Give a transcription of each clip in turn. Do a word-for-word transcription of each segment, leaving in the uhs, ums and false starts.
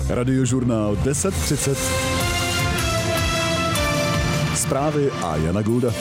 Radiožurnál deset třicet. Zprávy a Jana Gulda.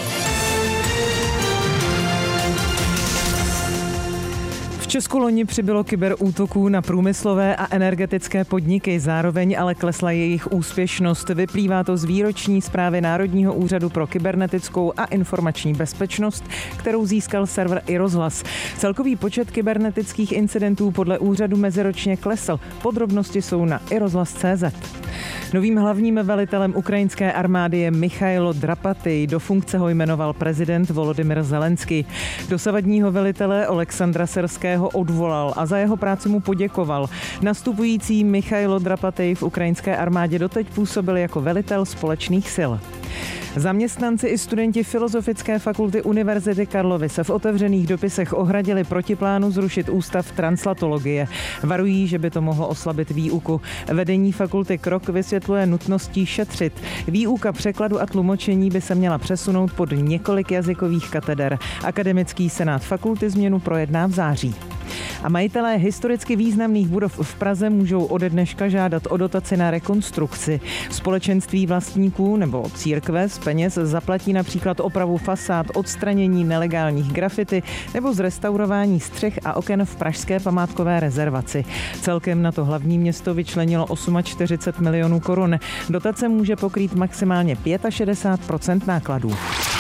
V Česku loni přibylo kyberútoků na průmyslové a energetické podniky, zároveň ale klesla jejich úspěšnost. Vyplývá to z výroční zprávy Národního úřadu pro kybernetickou a informační bezpečnost, kterou získal server iRozhlas. Celkový počet kybernetických incidentů podle úřadu meziročně klesl. Podrobnosti jsou na iRozhlas tečka cé zet. Novým hlavním velitelem ukrajinské armády je Michailo Drapatý. Do funkce ho jmenoval prezident Volodymyr Zelenský. Dosavadního velitele Oleksandra Syrského odvolal a za jeho práci mu poděkoval. Nastupující Michailo Drapatý v ukrajinské armádě doteď působil jako velitel společných sil. Zaměstnanci i studenti Filozofické fakulty Univerzity Karlovy se v otevřených dopisech ohradili proti plánu zrušit ústav translatologie. Varují, že by to mohlo oslabit výuku. Vedení fakulty Krok vysvětluje nutností šetřit. Výuka překladu a tlumočení by se měla přesunout pod několik jazykových kateder. Akademický senát fakulty změnu projedná v září. A majitelé historicky významných budov v Praze můžou ode dneška žádat o dotaci na rekonstrukci. Společenství vlastníků nebo církve z peněz zaplatí například opravu fasád, odstranění nelegálních grafity nebo zrestaurování střech a oken v pražské památkové rezervaci. Celkem na to hlavní město vyčlenilo čtyřicet osm milionů korun. Dotace může pokrýt maximálně šedesát pět procent nákladů.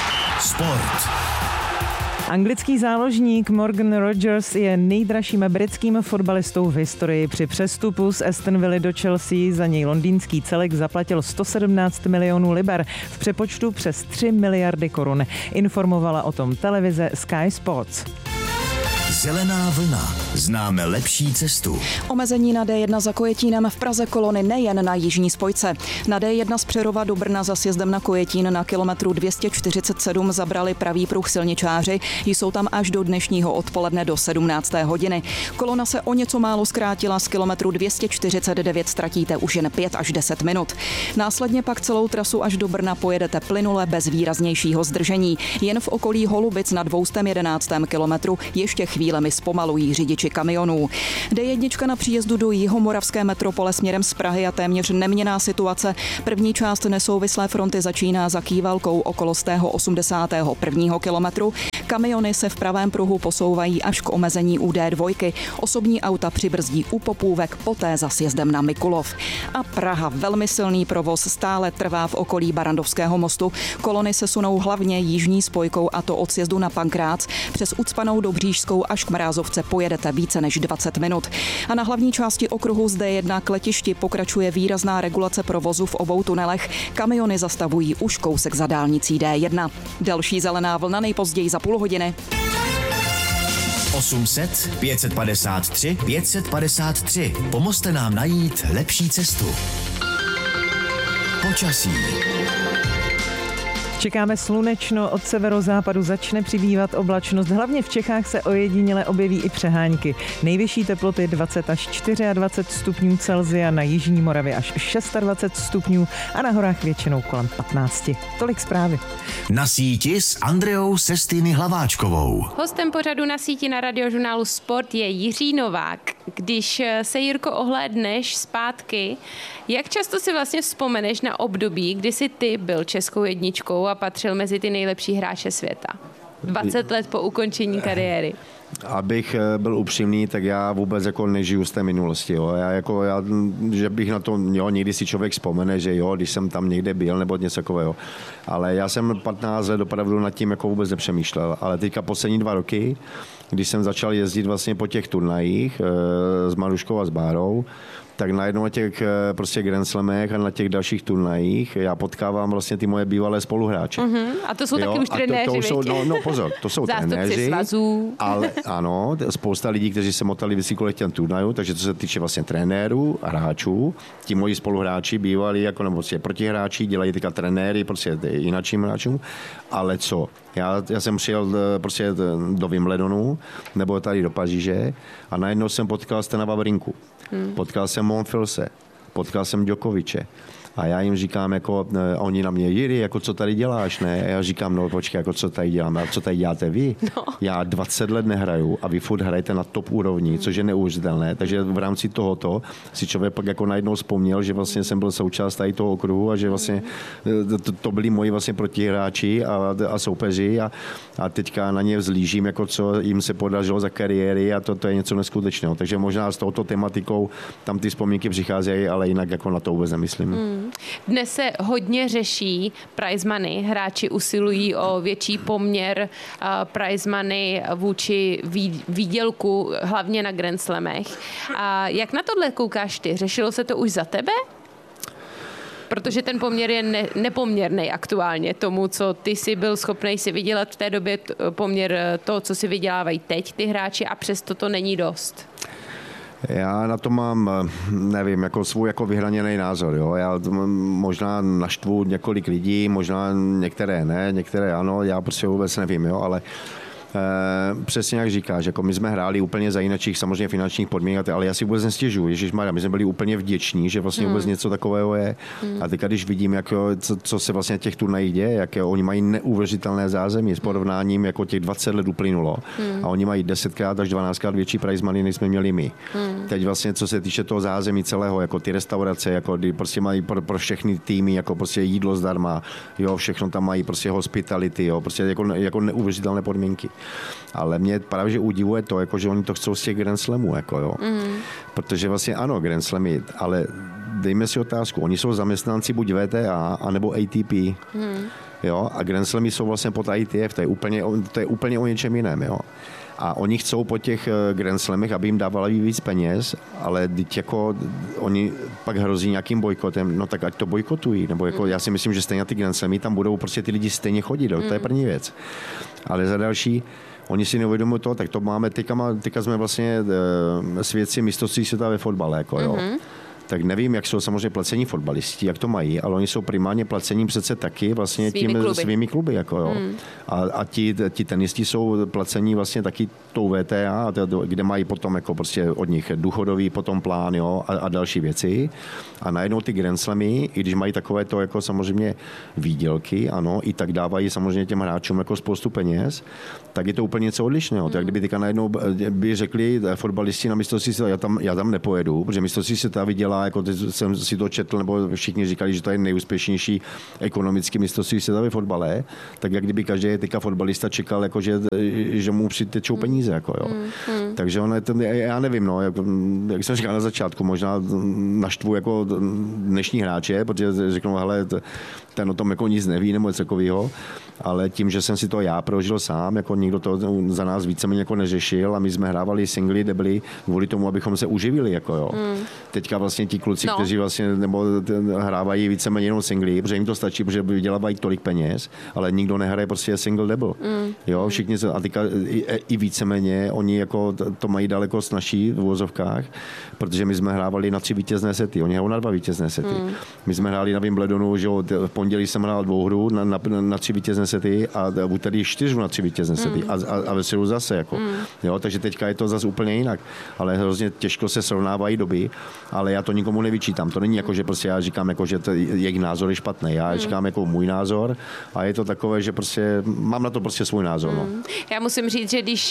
Sport. Anglický záložník Morgan Rogers je nejdražším britským fotbalistou v historii. Při přestupu z Aston Villa do Chelsea za něj londýnský celek zaplatil sto sedmnáct milionů liber, v přepočtu přes tři miliardy korun. Informovala o tom televize Sky Sports. Zelená vlna. Známe lepší cestu. Omezení na dé jedna za Kojetínem v Praze kolony nejen na jižní spojce. Na dé jedna z Přerova do Brna za sjezdem na Kojetín na kilometru dvě stě čtyřicet sedm zabrali pravý pruh silničáři. Jsou tam až do dnešního odpoledne do sedmnácté hodiny. Kolona se o něco málo zkrátila, z kilometru dvě stě čtyřicet devět ztratíte už jen pět až deset minut. Následně pak celou trasu až do Brna pojedete plynule bez výraznějšího zdržení. Jen v okolí Holubic na dvě stě jedenáct kilometru ještě chvílemi zpomalují řidiči kamionů. dé jedna na příjezdu do jihomoravské metropole směrem z Prahy a téměř neměnná situace. První část nesouvislé fronty začíná za Kývalkou okolo stého osmdesátého prvního kilometru. Kamiony se v pravém pruhu posouvají až k omezení u dé dva. Osobní auta přibrzdí u Popůvek, poté za sjezdem na Mikulov. A Praha, velmi silný provoz, stále trvá v okolí Barrandovského mostu. Kolony se sunou hlavně jižní spojkou, a to od sjezdu na Pankrác přes ucpanou Dobřížskou až k Mrázovce pojedete více než dvacet minut. A na hlavní části okruhu z dé jedna k letišti pokračuje výrazná regulace provozu v obou tunelech. Kamiony zastavují už kousek za dálnicí dé jedna. Další zelená vlna nejpozději za půl hodiny. osm set, pět set padesát tři, pět set padesát tři. Pomozte nám najít lepší cestu. Počasí. Čekáme slunečno, od severozápadu začne přibývat oblačnost, hlavně v Čechách se ojediněle objeví i přehánky. Nejvyšší teploty dvacet až dvacet čtyři stupňů Celsia, na jižní Moravě až dvacet šest stupňů a na horách většinou kolem patnáct. Tolik zprávy. Na síti s Andreou Sestýny Hlaváčkovou. Hostem pořadu Na síti na Radiožurnálu Sport je Jiří Novák. Když se, Jirko, ohlédneš zpátky, jak často si vlastně vzpomeneš na období, kdy jsi ty byl českou jedničkou a patřil mezi ty nejlepší hráče světa? dvacet let po ukončení kariéry. Abych byl upřímný, tak já vůbec jako nežiju z té minulosti. Jo. Já jako, já, že bych na to, jo, někdy si člověk vzpomene, že jo, když jsem tam někde byl nebo něco takového. Ale já jsem patnáct let opravdu nad tím jako vůbec nepřemýšlel. Ale teďka poslední dva roky, když jsem začal jezdit vlastně po těch turnajích e, s Maruškou a s Bárou, tak najednou na těch prostě Grand Slamech a na těch dalších turnajích já potkávám vlastně ty moje bývalé spoluhráče. Uh-huh. A to jsou jo? taky už trenéři, to, to jsou, no, no pozor, to jsou trenéři. Svazů. Ale ano, spousta lidí, kteří se motali vysíkole těm turnajů, takže to se týče vlastně trenérů a hráčů. Ti moji spoluhráči bývali jako nebo prostě protihráči, dělají teďka trenéry prostě jináčím hráčům. Ale co? Já, já jsem přijel prostě do Wimbledonu nebo tady do Paříže a najednou jsem potkal Stana Wawrinku. Hmm. Potkal jsem Monfilse, potkal jsem Djokoviče, A já jim říkám, jako, a oni na mě, Jiří, jako co tady děláš, ne? A já říkám, no počkej, jako co tady děláme, a co tady děláte vy? No. Já dvacet let nehraju a vy furt hrajete na top úrovni, což je neuvěřitelné. Takže v rámci tohoto si člověk pak jako najednou vzpomněl, že vlastně jsem byl součást tady toho okruhu a že vlastně to, to byli moji vlastně protihráči a, a soupeři a, a teďka na ně vzlížím, jako co jim se podařilo za kariéry a to, to je něco neskutečného. Takže možná s touto tematikou tam ty vzpomínky přicházejí, ale jinak jako na to vůbec nemyslím. Hmm. Dnes se hodně řeší prize money. Hráči usilují o větší poměr uh, prize money vůči výdělku, hlavně na Grand Slamech. A jak na tohle koukáš ty? Řešilo se to už za tebe? Protože ten poměr je ne, nepoměrný aktuálně tomu, co ty jsi byl schopný si vydělat v té době, poměr toho, co si vydělávají teď ty hráči a přesto to není dost. Já na to mám, nevím, jako svůj jako vyhraněný názor. Jo. Já možná naštvu několik lidí, možná některé ne, některé ano, já prostě vůbec nevím, jo, ale Uh, přesně jak říkáš, jako my jsme hráli úplně za jiných samozřejmě finančních podmínek, ale já si vůbec nestěžuji. Ježišmarja, my jsme byli úplně vděční, že vlastně vůbec mm. něco takového je. Mm. A teď, když vidím, jak, co, co se vlastně těch turnajích děje, jak je, oni mají neuvěřitelné zázemí s porovnáním, jako těch dvacet let uplynulo. Mm. A oni mají desetkrát až dvanáctkrát větší prize money, než jsme měli my. Mm. Teď vlastně, co se týče toho zázemí celého, jako ty restaurace, jako kdy prostě mají pro, pro všechny týmy, jako prostě jídlo zdarma, jo, všechno tam mají prostě hospitality, jo, prostě jako, jako neuvěřitelné podmínky. Ale mě právě že udivuje to, jako, že oni to chcou z těch Grand Slamů, jako, jo. Mm. Protože vlastně ano, Grand Slamy, ale dejme si otázku, oni jsou zaměstnanci buď V T A, anebo A T P, mm. jo, a Grand Slamy jsou vlastně pod I T F, to je úplně, to je úplně o něčem jiném, jo. A oni chcou po těch Grand Slamech, aby jim dávali víc peněz, ale teď jako oni pak hrozí nějakým bojkotem, no tak ať to bojkotují, nebo jako mm. já si myslím, že stejně ty Grand Slamy tam budou prostě ty lidi stejně chodit, mm. to je první věc. Ale za další, oni si neuvědomují to, tak to máme, teďka, má, teďka jsme vlastně e, svědci mistrovství světa ve fotbale, jako jo. Mm-hmm. Tak nevím, jak jsou samozřejmě placení fotbalisti, jak to mají, ale oni jsou primárně placení přece taky vlastně svými tím kluby. svými kluby, jako jo. Mm. A, a ti, ti tenisti jsou placení vlastně taky tou V T A, kde mají potom jako prostě od nich důchodový potom plán, jo, a, a další věci. A najednou ty Grand Slamy, i když mají takové to jako samozřejmě výdělky, ano, i tak dávají samozřejmě těm hráčům jako spoustu peněz, tak je to úplně něco odlišného. Mm. Tak kdyby teďka najednou by řekli fotbalisti na mistrovství světa, já tam, já tam nepojedu, protože mistrovství světa vydělá, jako jsem si to četl, nebo všichni říkali, že to je nejúspěšnější ekonomický mistrovství světa ve fotbale, tak jak kdyby každý teďka fotbalista čekal, jako že, že mu přitečou peníze. Jako, jo. Mm, mm. Takže ono je to, já nevím, no, jak, jak jsem říkal na začátku, možná naštvu jako dnešní hráče, protože řeknou, hele, ten o tom jako nic neví, nebo něco takového, ale tím, že jsem si to já prožil sám, jako nikdo to za nás víceméně jako neřešil a my jsme hrávali singly, debly kvůli tomu, abychom se uživili, jako jo. Mm. Teďka vlastně ti kluci, no. kteří vlastně nebo hrávají víceméně jenom singly, protože jim to stačí, protože vydělávají tolik peněz, ale nikdo nehraje prostě single double. Mm. Jo, všichni se, a teďka i, i víceméně oni jako to mají daleko snažší v uvozovkách, protože my jsme hrávali na tři vítězné sety, oni hrajou na dva vítězné sety. Mm. My jsme hráli na Wimbledonu, že v pondělí jsem hrál dvou hru na, na, na tři vítězné sety a v úterý čtyřu na tři vítězné sety mm. a, a, a ve středu zase. Jako. Mm. Jo, takže teďka je to zase úplně jinak. Ale hrozně těžko se srovnávají doby, ale já to nikomu nevyčítám. To není jako, že prostě já říkám, jako, že to, jejich názor je špatný. Já mm. říkám jako můj názor a je to takové, že prostě mám na to prostě svůj názor. Mm. No. Já musím říct, že když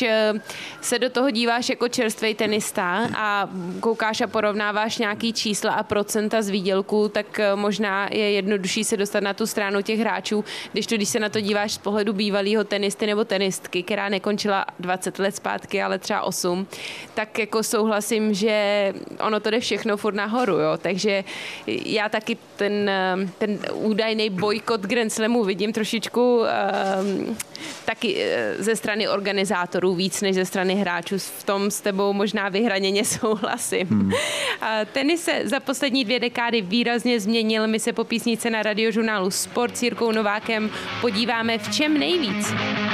se do toho díváš jako čerstvej tenista a koukáš a porovnáváš nějaký čísla a procenta z výdělku, tak možná je jednodušší se dostat na tu stranu těch hráčů, když to, když se na to díváš z pohledu bývalého tenisty nebo tenistky, která nekončila dvacet let zpátky, ale třeba osm, tak jako souhlasím, že ono to jde všechno furt nahoru, jo. Takže já taky ten, ten údajný bojkot Grand Slamu vidím trošičku um, taky ze strany organizátorů víc než ze strany hráčů. V tom s tebou možná vyhraněně souhlasím. Hmm. Tenis se za poslední dvě dekády výrazně změnil. My se po písnice na Radiožurnálu Sport s Jirkou Novákem podíváme, v čem nejvíc.